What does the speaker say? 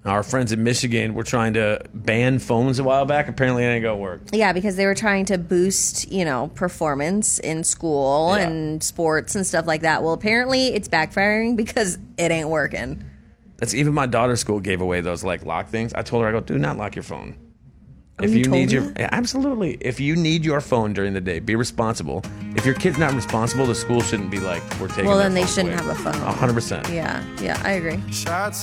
Our friends in Michigan were trying to ban phones a while back. Apparently, it ain't gonna work. Yeah, because they were trying to boost, performance in school and sports and stuff like that. Well, apparently it's backfiring because it ain't working. That's even my daughter's school gave away those lock things. I told her, I go, do not lock your phone. If you you need told her? Yeah, absolutely. If you need your phone during the day, be responsible. If your kid's not responsible, the school shouldn't be like, we're taking. Well, their then they phones shouldn't away. have a phone. 100%. Yeah, I agree. Shots